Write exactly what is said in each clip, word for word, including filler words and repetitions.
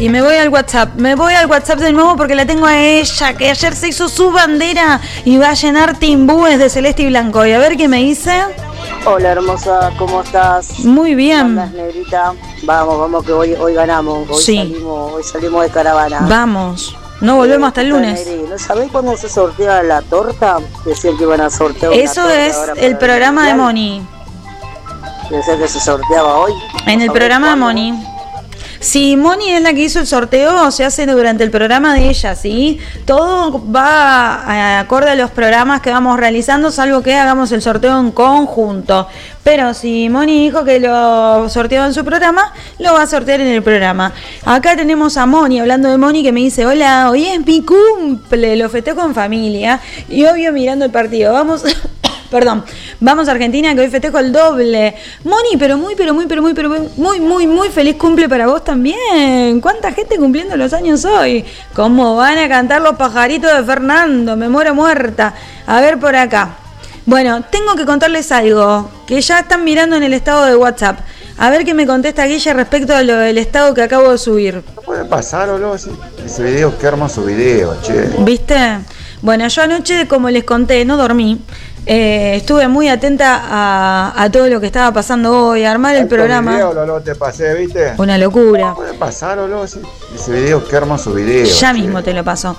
sí, me voy al WhatsApp. Me voy al WhatsApp de nuevo porque la tengo a ella, que ayer se hizo su bandera y va a llenar timbúes de celeste y blanco. Y a ver qué me dice. Hola, hermosa, ¿cómo estás? Muy bien. ¿Cómo andas, negrita? Vamos, vamos, que hoy, hoy ganamos. Hoy, sí. salimos, hoy salimos de caravana. Vamos. No volvemos hasta el lunes. ¿No sabés cuándo se sortea la torta? Decían que iban a sortear. Eso es el programa de Moni. Decían que se sorteaba hoy. En el programa de Moni. Si Moni es la que hizo el sorteo, se hace durante el programa de ella, ¿sí? Todo va acorde a los programas que vamos realizando, salvo que hagamos el sorteo en conjunto. Pero si Moni dijo que lo sorteaba en su programa, lo va a sortear en el programa. Acá tenemos a Moni, hablando de Moni, que me dice: hola, hoy es mi cumple, lo festejo en familia y obvio mirando el partido. Vamos... Perdón, vamos a Argentina, que hoy festejo el doble. Moni, pero muy, pero muy, pero muy, pero muy, muy, muy feliz cumple para vos también. ¿Cuánta gente cumpliendo los años hoy? ¿Cómo van a cantar los pajaritos de Fernando? Me muero muerta. A ver por acá. Bueno, tengo que contarles algo, que ya están mirando en el estado de WhatsApp. A ver qué me contesta Guilla respecto a lo del estado que acabo de subir. ¿No puede pasar o no? Ese video, qué hermoso video, che. ¿Viste? Bueno, yo anoche, como les conté, no dormí. Eh, estuve muy atenta a, a todo lo que estaba pasando hoy, a armar el programa. Video, Lolo, te pasé, ¿viste? Una locura. ¿No puede pasar o no? Ese video, qué hermoso video. Ya che. mismo te lo paso.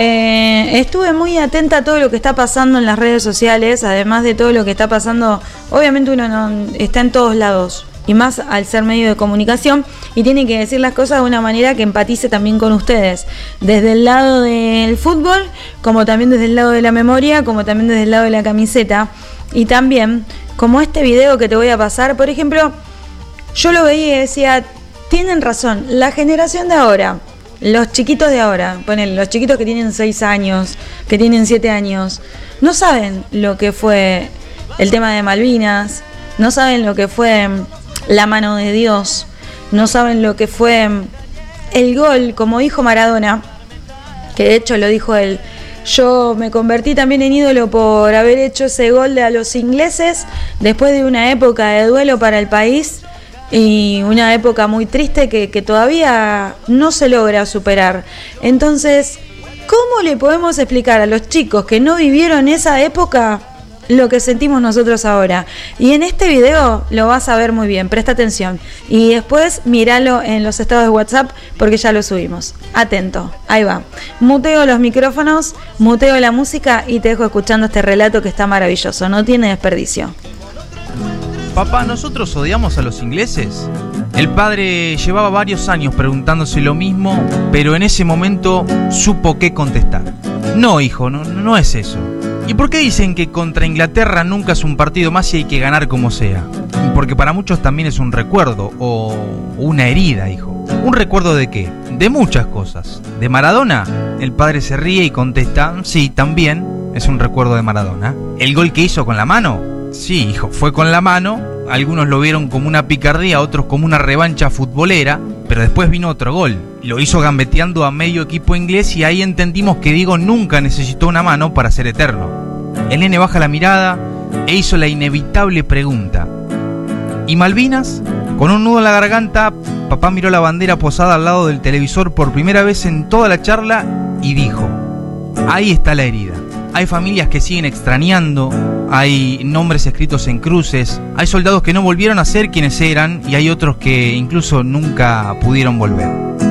Eh, estuve muy atenta a todo lo que está pasando en las redes sociales, además de todo lo que está pasando. Obviamente uno no está en todos lados, y más al ser medio de comunicación, y tiene que decir las cosas de una manera que empatice también con ustedes, desde el lado del fútbol, como también desde el lado de la memoria, como también desde el lado de la camiseta, y también, como este video que te voy a pasar, por ejemplo, yo lo veía y decía, tienen razón, la generación de ahora, los chiquitos de ahora, ponele, los chiquitos que tienen seis años, que tienen siete años, no saben lo que fue el tema de Malvinas, no saben lo que fue la mano de Dios, no saben lo que fue el gol, como dijo Maradona, que de hecho lo dijo él. Yo me convertí también en ídolo por haber hecho ese gol de a los ingleses después de una época de duelo para el país y una época muy triste que, que todavía no se logra superar. Entonces, ¿cómo le podemos explicar a los chicos que no vivieron esa época lo que sentimos nosotros ahora? Y en este video lo vas a ver muy bien, presta atención. Y después míralo en los estados de WhatsApp porque ya lo subimos. Atento, ahí va. Muteo los micrófonos, muteo la música y te dejo escuchando este relato que está maravilloso, no tiene desperdicio. Papá, ¿nosotros odiamos a los ingleses? El padre llevaba varios años preguntándose lo mismo, pero en ese momento supo qué contestar. No, hijo, no, no es eso. ¿Y por qué dicen que contra Inglaterra nunca es un partido más y hay que ganar como sea? Porque para muchos también es un recuerdo o una herida, hijo. ¿Un recuerdo de qué? De muchas cosas. ¿De Maradona? El padre se ríe y contesta, sí, también es un recuerdo de Maradona. ¿El gol que hizo con la mano? Sí, hijo, fue con la mano. Algunos lo vieron como una picardía, otros como una revancha futbolera, pero después vino otro gol. Lo hizo gambeteando a medio equipo inglés y ahí entendimos que Diego nunca necesitó una mano para ser eterno. El nene baja la mirada e hizo la inevitable pregunta: ¿y Malvinas? Con un nudo en la garganta, papá miró la bandera posada al lado del televisor por primera vez en toda la charla y dijo: ahí está la herida. Hay familias que siguen extrañando, hay nombres escritos en cruces, hay soldados que no volvieron a ser quienes eran y hay otros que incluso nunca pudieron volver.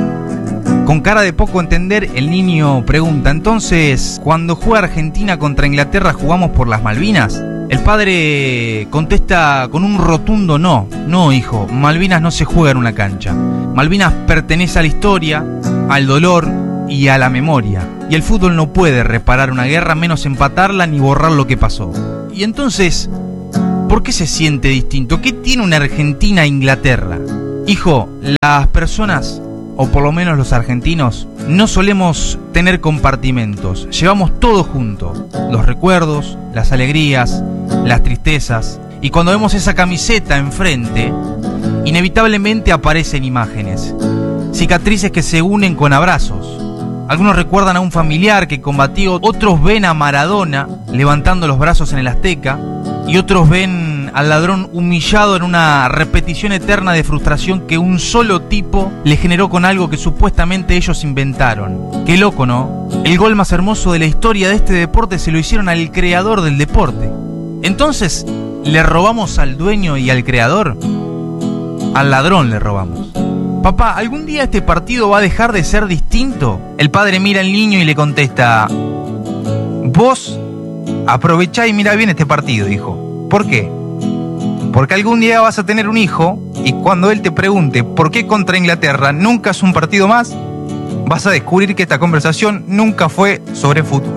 Con cara de poco entender, el niño pregunta: entonces, cuando juega Argentina contra Inglaterra, ¿jugamos por las Malvinas? El padre contesta con un rotundo no. No, hijo, Malvinas no se juega en una cancha. Malvinas pertenece a la historia, al dolor y a la memoria. Y el fútbol no puede reparar una guerra, menos empatarla ni borrar lo que pasó. Y entonces, ¿por qué se siente distinto? ¿Qué tiene una Argentina e Inglaterra? Hijo, las personas, o por lo menos los argentinos, no solemos tener compartimentos. Llevamos todo junto. Los recuerdos, las alegrías, las tristezas. Y cuando vemos esa camiseta enfrente, inevitablemente aparecen imágenes. Cicatrices que se unen con abrazos. Algunos recuerdan a un familiar que combatió, otros ven a Maradona levantando los brazos en el Azteca y otros ven al ladrón humillado en una repetición eterna de frustración que un solo tipo le generó con algo que supuestamente ellos inventaron. Qué loco, ¿no? El gol más hermoso de la historia de este deporte se lo hicieron al creador del deporte. Entonces, ¿le robamos al dueño y al creador? Al ladrón le robamos. Papá, ¿algún día este partido va a dejar de ser distinto? El padre mira al niño y le contesta: vos aprovechá y mira bien este partido, hijo. ¿Por qué? Porque algún día vas a tener un hijo y cuando él te pregunte por qué contra Inglaterra nunca es un partido más, vas a descubrir que esta conversación nunca fue sobre fútbol.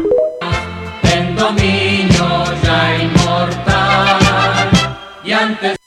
En dominio ya inmortal y antes